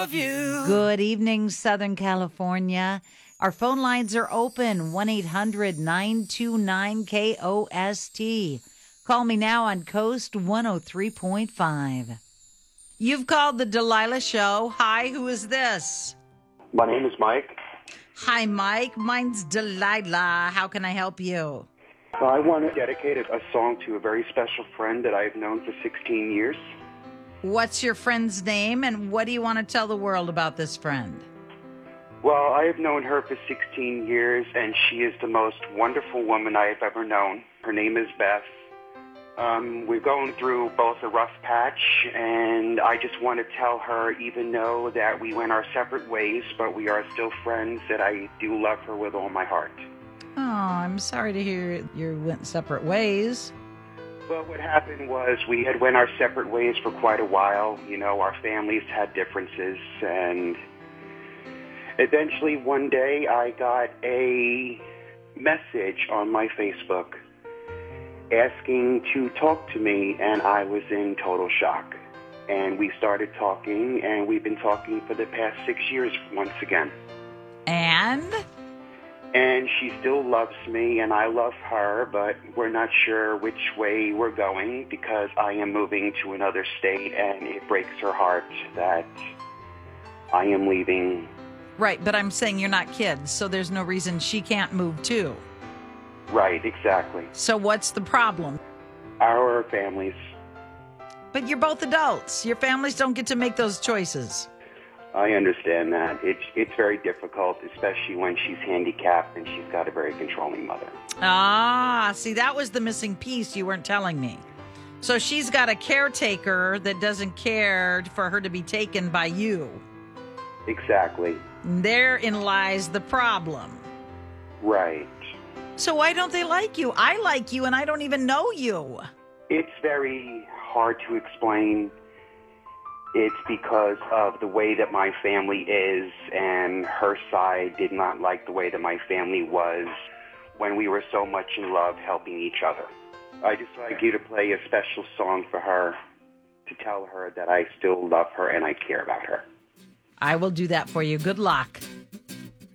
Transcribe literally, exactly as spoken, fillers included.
Good evening, Southern California. Our phone lines are open, one eight hundred nine two nine K O S T. Call me now on Coast one oh three point five. You've called the Delilah Show. Hi, who is this? My name is Mike. Hi, Mike. Mine's Delilah. How can I help you? Uh, I want to dedicate a, a song to a very special friend that I've known for sixteen years. What's your friend's name, and what do you want to tell the world about this friend? Well, I have known her for sixteen years, and she is the most wonderful woman I have ever known. Her name is Beth. Um, we're going through both a rough patch, and I just want to tell her, even though that we went our separate ways, but we are still friends, that I do love her with all my heart. Oh, I'm sorry to hear you went separate ways. Well, what happened was we had went our separate ways for quite a while. You know, our families had differences, and eventually one day I got a message on my Facebook asking to talk to me, and I was in total shock. And we started talking, and we've been talking for the past six years once again. And? And she still loves me, and I love her, but we're not sure which way we're going because I am moving to another state, and it breaks her heart that I am leaving. Right, but I'm saying you're not kids, so there's no reason she can't move too. Right, exactly. So what's the problem? Our families. But you're both adults. Your families don't get to make those choices. I understand that. It's it's very difficult, especially when she's handicapped and she's got a very controlling mother. Ah, see, that was the missing piece you weren't telling me. So she's got a caretaker that doesn't care for her to be taken by you. Exactly. Therein lies the problem. Right. So why don't they like you? I like you and I don't even know you. It's very hard to explain. It's because of the way that my family is, and her side did not like the way that my family was when we were so much in love helping each other. I just like you to play a special song for her to tell her that I still love her and I care about her. I will do that for you. Good luck.